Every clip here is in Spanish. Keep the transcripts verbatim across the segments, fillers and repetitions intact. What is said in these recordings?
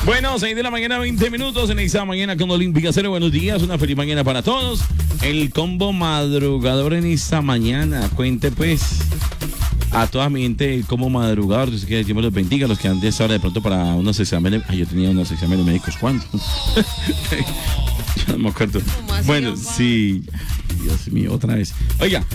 Bueno, seis de la mañana, veinte minutos en esta mañana con Olímpica Cero. Buenos días, una feliz mañana para todos. El combo madrugador en esta mañana. Cuente pues a toda mi gente el combo madrugador. Dios que Dios los bendiga, los que han de estar de pronto para unos exámenes. Ay, yo tenía unos exámenes médicos, ¿cuándo? Ya no me acuerdo. Bueno, sí. Dios mío, otra vez. Oiga.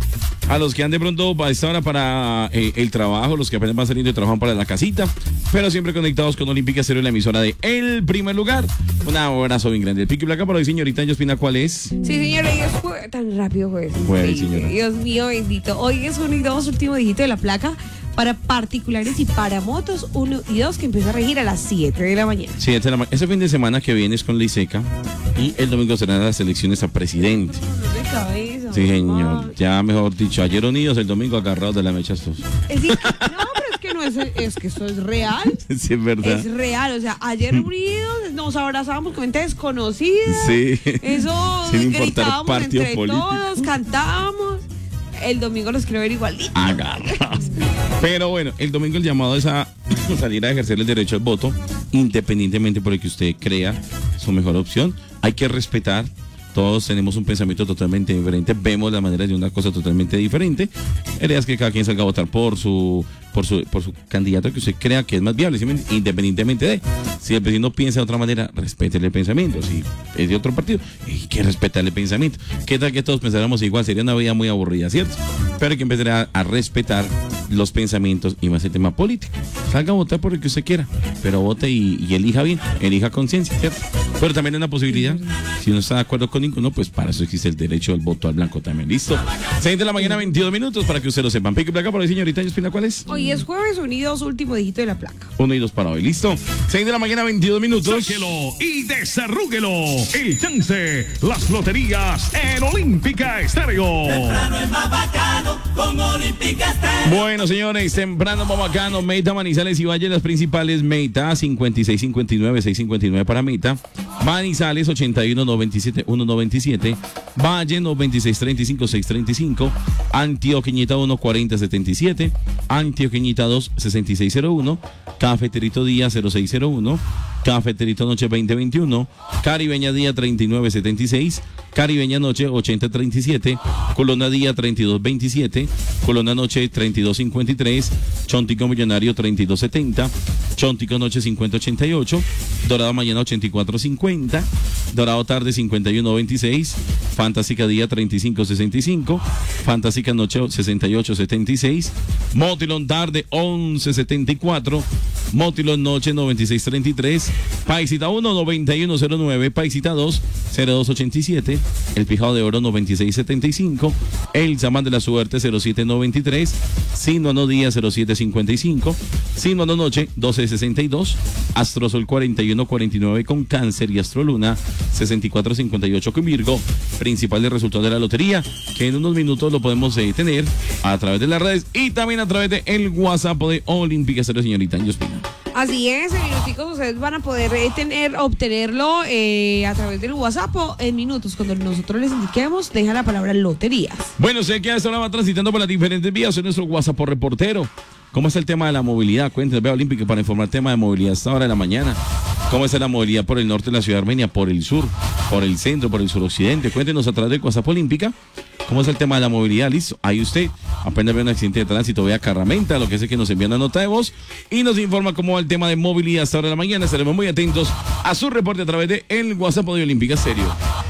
A los que han de pronto a esta hora para eh, el trabajo, los que apenas van saliendo de trabajo para la casita, pero siempre conectados con Olímpica Cero, la emisora de El Primer Lugar. Un abrazo bien grande. El pico y placa para hoy, señorita Yospina, ¿cuál es? Sí, señora, hoy es jue- tan rápido jueves. Jueves, Sí, señora. Dios mío, bendito. Hoy es uno y dos, último dígito de la placa para particulares y para motos, uno y dos, que empieza a regir a las siete de la mañana. Sí, este, ese fin de semana que viene es con Ley Seca y el domingo serán las elecciones a presidente. Dolor de cabeza, Sí, mamá. señor. Ya mejor dicho, ayer unidos, el domingo agarrados de la mecha estos. Es decir, no, pero es que no es, es que esto es real. Sí, es verdad. Es real, o sea, ayer unidos nos abrazamos con gente desconocida. Sí. Eso, Sin importar gritábamos partido entre político. todos, cantábamos. El domingo los quiero ver igualito. Agarrados. Pero bueno, el domingo el llamado es a salir a ejercer el derecho al voto, independientemente por el que usted crea su mejor opción. Hay que respetar. Todos tenemos un pensamiento totalmente diferente, vemos la manera de una cosa totalmente diferente. La idea es que cada quien salga a votar por su, por su, por su candidato que usted crea que es más viable, ¿sí? Independientemente de. Si el presidente piensa de otra manera, respétele el pensamiento. Si es de otro partido, hay que respetarle el pensamiento. ¿Qué tal que todos pensáramos igual? Sería una vida muy aburrida, ¿cierto? Pero hay que empezar a, a respetar los pensamientos y más el tema político. Salga a votar por el que usted quiera, pero vote y, y elija bien, elija conciencia, ¿cierto? Pero también hay una posibilidad, si no está de acuerdo con ninguno, pues para eso existe el derecho al voto al blanco también. ¿Listo? seis de la mañana, veintidós minutos, para que ustedes lo sepan. Pico y placa por ahí, señorita Yospina, ¿cuál es? Hoy es jueves, unidos, último dígito de la placa. Uno y dos para hoy. ¿Listo? seis de la mañana, veintidós minutos. Sáquelo y desarrúguelo. El chance, las loterías en Olímpica Estéreo. Temprano es más bacano con Olímpica Estéreo. Bueno, señores, temprano, Mamacano, Meta, Manizales y Valle, las principales. Meta, cincuenta y seis cincuenta y nueve, seis cincuenta y nueve para Meta. Manizales, ochenta y uno noventa y siete, uno noventa y siete. Valle, noventa y seis treinta y cinco, seis treinta y cinco. Antioqueñita uno, cuarenta setenta y siete. Antioqueñita dos, sesenta y seis cero uno. Cafeterito Día, cero seis cero uno. Cafeterito Noche veinte veintiuno. Caribeña Día treinta y nueve setenta y seis. Caribeña Noche ochenta treinta y siete. Colona Día treinta y dos veintisiete. Colona Noche treinta y dos cincuenta y tres. Chontico Millonario treinta y dos setenta. Chontico Noche cincuenta ochenta y ocho. Dorado Mañana ochenta y cuatro cincuenta. Dorado Tarde cincuenta y uno veintiséis. Fantástica Día treinta y cinco sesenta y cinco. Fantástica Noche sesenta y ocho setenta y seis. Motilón Tarde once setenta y cuatro. Motilón Noche noventa y seis treinta y tres. Paisita uno noventa y uno cero nueve. Paisita dos cero dos ochenta y siete. El Pijado de Oro noventa y seis setenta y cinco. El Samán de la Suerte cero siete noventa y tres. Sinuano Día cero siete cincuenta y cinco. Sinuano Noche doce sesenta y dos. Astrosol cuarenta y uno cuarenta y nueve con Cáncer y Astroluna sesenta y cuatro cincuenta y ocho con Virgo. Principales resultados de la lotería, que en unos minutos lo podemos eh, tener a través de las redes y también a través de el WhatsApp de Olímpica Cero, señorita Yospina. Así es, en minuticos ustedes van a poder eh, tener, obtenerlo eh, a través del WhatsApp o en minutos. Cuando nosotros les indiquemos, deja la palabra loterías. Bueno, sé que a esta hora va transitando por las diferentes vías en nuestro WhatsApp por reportero. ¿Cómo está el tema de la movilidad? Cuéntenos, vea Olímpica para informar tema de movilidad a esta hora de la mañana. ¿Cómo está la movilidad por el norte de la ciudad de Armenia, por el sur, por el centro, por el suroccidente? Cuéntenos a través del WhatsApp Olímpica. ¿Cómo es el tema de la movilidad? Listo. Ahí usted apenas ve un accidente de tránsito, vea Carramenta, lo que es que nos envía una nota de voz y nos informa cómo va el tema de movilidad hasta ahora de la mañana. Estaremos muy atentos a su reporte a través de el WhatsApp de Olímpica Estéreo.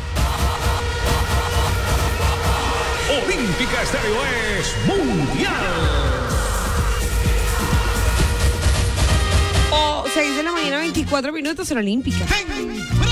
Olímpica Estéreo es mundial. O seis de la mañana, veinticuatro minutos en Olímpica. Temprano